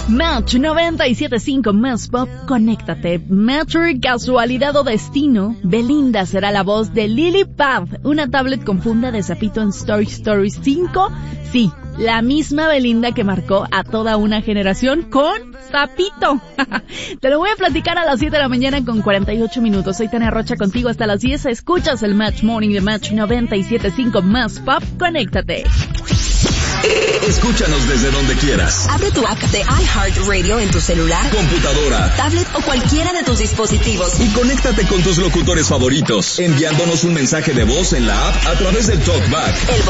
Match 97.5 Más Pop, conéctate. Match, casualidad o destino, Belinda será la voz de Lily Pad, una tablet con funda de sapito en Story Story 5. Sí, la misma Belinda que marcó a toda una generación con sapito. Te lo voy a platicar a las 7 de la mañana con 48 minutos. Soy Tania Rocha contigo hasta las 10. Escuchas el Match Morning de Match 97.5 Más Pop, conéctate. Escúchanos desde donde quieras. Abre tu app de iHeartRadio en tu celular, computadora, tablet o cualquiera de tus dispositivos. Y conéctate con tus locutores favoritos, enviándonos un mensaje de voz en la app a través del TalkBack.